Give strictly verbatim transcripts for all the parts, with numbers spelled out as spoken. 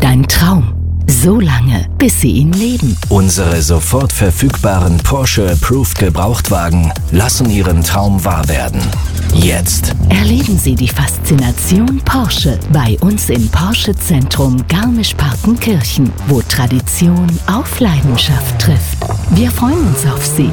Dein Traum. So lange, bis Sie ihn leben. Unsere sofort verfügbaren Porsche Approved Gebrauchtwagen lassen Ihren Traum wahr werden. Jetzt Erleben Sie die Faszination Porsche bei uns im Porsche Zentrum Garmisch-Partenkirchen, wo Tradition auf Leidenschaft trifft. Wir freuen uns auf Sie.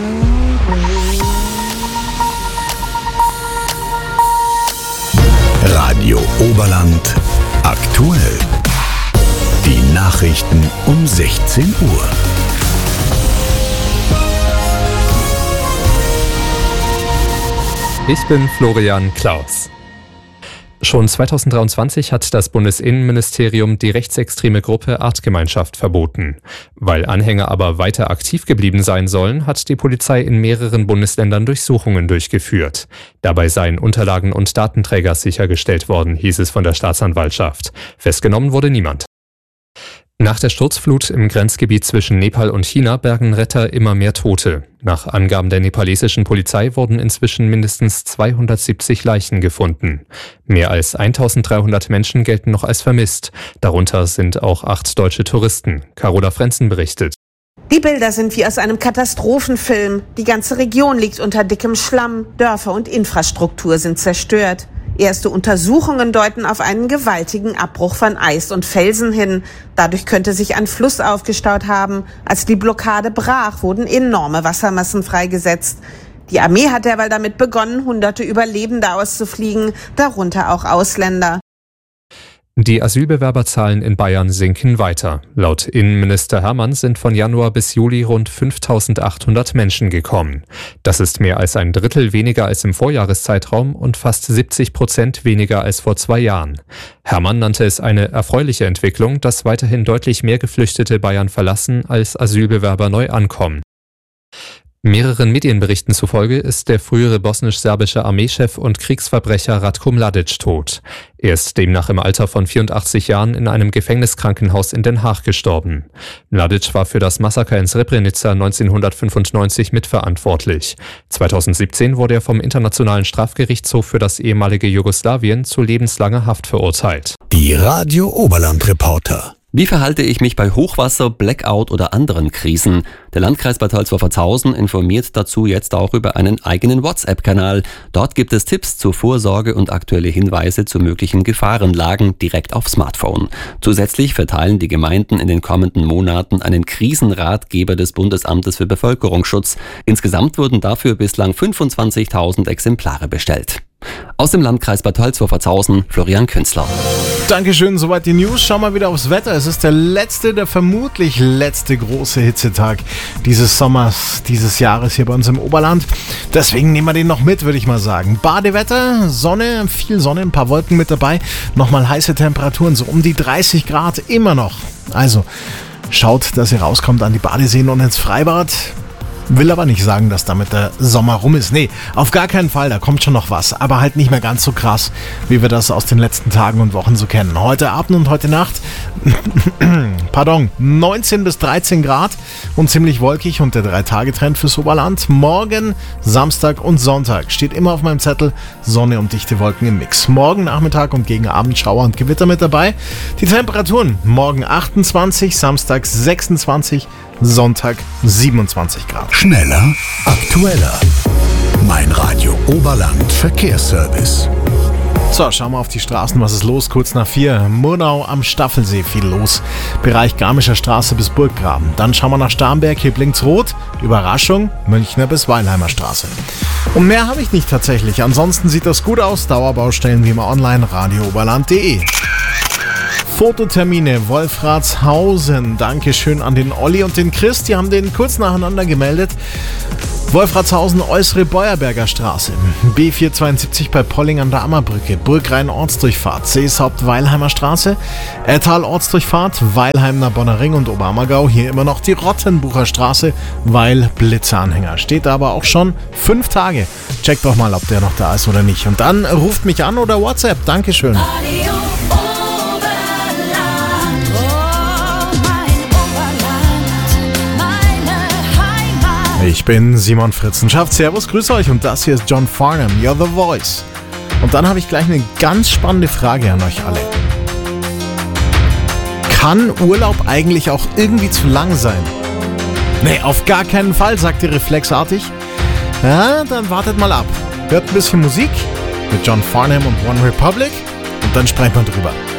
Radio Oberland aktuell. Die Nachrichten um sechzehn Uhr. Ich bin Florian Klaus. Schon zweitausenddreiundzwanzig hat das Bundesinnenministerium die rechtsextreme Gruppe Artgemeinschaft verboten. Weil Anhänger aber weiter aktiv geblieben sein sollen, hat die Polizei in mehreren Bundesländern Durchsuchungen durchgeführt. Dabei seien Unterlagen und Datenträger sichergestellt worden, hieß es von der Staatsanwaltschaft. Festgenommen wurde niemand. Nach der Sturzflut im Grenzgebiet zwischen Nepal und China bergen Retter immer mehr Tote. Nach Angaben der nepalesischen Polizei wurden inzwischen mindestens zweihundertsiebzig Leichen gefunden. Mehr als eintausenddreihundert Menschen gelten noch als vermisst. Darunter sind auch acht deutsche Touristen. Carola Frenzen berichtet. Die Bilder sind wie aus einem Katastrophenfilm. Die ganze Region liegt unter dickem Schlamm. Dörfer und Infrastruktur sind zerstört. Erste Untersuchungen deuten auf einen gewaltigen Abbruch von Eis und Felsen hin. Dadurch könnte sich ein Fluss aufgestaut haben. Als die Blockade brach, wurden enorme Wassermassen freigesetzt. Die Armee hat derweil damit begonnen, hunderte Überlebende auszufliegen, darunter auch Ausländer. Die Asylbewerberzahlen in Bayern sinken weiter. Laut Innenminister Hermann sind von Januar bis Juli rund fünftausendachthundert Menschen gekommen. Das ist mehr als ein Drittel weniger als im Vorjahreszeitraum und fast siebzig Prozent weniger als vor zwei Jahren. Hermann nannte es eine erfreuliche Entwicklung, dass weiterhin deutlich mehr Geflüchtete Bayern verlassen, als Asylbewerber neu ankommen. Mehreren Medienberichten zufolge ist der frühere bosnisch-serbische Armeechef und Kriegsverbrecher Ratko Mladic tot. Er ist demnach im Alter von vierundachtzig Jahren in einem Gefängniskrankenhaus in Den Haag gestorben. Mladic war für das Massaker in Srebrenica neunzehnhundertfünfundneunzig mitverantwortlich. zweitausendsiebzehn wurde er vom Internationalen Strafgerichtshof für das ehemalige Jugoslawien zu lebenslanger Haft verurteilt. Die Radio Oberland Reporter. Wie verhalte ich mich bei Hochwasser, Blackout oder anderen Krisen? Der Landkreis Bad Tölz-Wolfertshausen informiert dazu jetzt auch über einen eigenen WhatsApp-Kanal. Dort gibt es Tipps zur Vorsorge und aktuelle Hinweise zu möglichen Gefahrenlagen direkt auf Smartphone. Zusätzlich verteilen die Gemeinden in den kommenden Monaten einen Krisenratgeber des Bundesamtes für Bevölkerungsschutz. Insgesamt wurden dafür bislang fünfundzwanzigtausend Exemplare bestellt. Aus dem Landkreis Bad Tölz-Wolfertshausen, Florian Künzler. Dankeschön, soweit die News. Schauen wir wieder aufs Wetter. Es ist der letzte, der vermutlich letzte große Hitzetag dieses Sommers, dieses Jahres hier bei uns im Oberland. Deswegen nehmen wir den noch mit, würde ich mal sagen. Badewetter, Sonne, viel Sonne, ein paar Wolken mit dabei. Nochmal heiße Temperaturen, so um die dreißig Grad immer noch. Also schaut, dass ihr rauskommt an die Badeseen und ins Freibad. Will aber nicht sagen, dass damit der Sommer rum ist. Nee, auf gar keinen Fall, da kommt schon noch was. Aber halt nicht mehr ganz so krass, wie wir das aus den letzten Tagen und Wochen so kennen. Heute Abend und heute Nacht, pardon, neunzehn bis dreizehn Grad und ziemlich wolkig und der drei-Tage-Trend fürs Oberland. Morgen, Samstag und Sonntag steht immer auf meinem Zettel Sonne und dichte Wolken im Mix. Morgen Nachmittag und gegen Abend Schauer und Gewitter mit dabei. Die Temperaturen, morgen achtundzwanzig, Samstag sechsundzwanzig, Sonntag siebenundzwanzig Grad. Schneller, aktueller. Mein Radio Oberland Verkehrsservice. So, schauen wir auf die Straßen. Was ist los? Kurz nach vier. Murnau am Staffelsee viel los. Bereich Garmischer Straße bis Burggraben. Dann schauen wir nach Starnberg. Hier blinkt's rot. Überraschung. Münchner bis Weilheimer Straße. Und mehr habe ich nicht tatsächlich. Ansonsten sieht das gut aus. Dauerbaustellen wie immer online. radio oberland punkt de. Fototermine Wolfratshausen. Dankeschön an den Olli und den Chris. Die haben den kurz nacheinander gemeldet. Wolfratshausen, Äußere Beuerberger Straße, B vierhundertzweiundsiebzig bei Polling an der Ammerbrücke, Burgrhein Ortsdurchfahrt, Seeshaupt Weilheimer Straße, Ettal Ortsdurchfahrt, Weilheim nach Bonner-Ring und Oberammergau, hier immer noch die Rottenbucher Straße, weil Blitzeanhänger. Steht aber auch schon fünf Tage. Checkt doch mal, ob der noch da ist oder nicht. Und dann ruft mich an oder WhatsApp. Dankeschön. Ich bin Simon Fritzenschaft. Servus, grüße euch und das hier ist John Farnham, You're the Voice. Und dann habe ich gleich eine ganz spannende Frage an euch alle. Kann Urlaub eigentlich auch irgendwie zu lang sein? Nee, auf gar keinen Fall, sagt ihr reflexartig. Ja, dann wartet mal ab. Hört ein bisschen Musik mit John Farnham und One Republic und dann sprechen wir drüber.